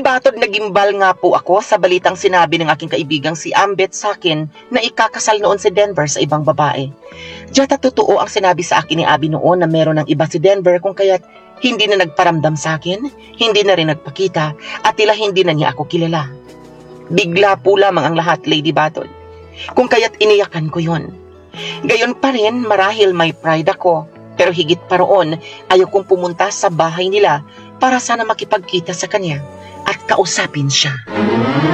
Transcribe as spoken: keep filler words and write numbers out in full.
Batod na gimbal nga po ako sa balitang sinabi ng aking kaibigang si Ambet sa akin na ikakasal noon si Denver sa ibang babae. Diyata totoo ang sinabi sa akin ni Abby noon na meron ng iba si Denver kung kaya't hindi na nagparamdam sa akin, hindi na rin nagpakita at tila hindi na niya ako kilala. Bigla po lamang ang lahat, Lady Batod. Kung kaya't iniyakan ko yon. Gayon pa rin marahil may pride ako, pero higit pa roon ayaw kong pumunta sa bahay nila para sana makipagkita sa kanya at kausapin siya.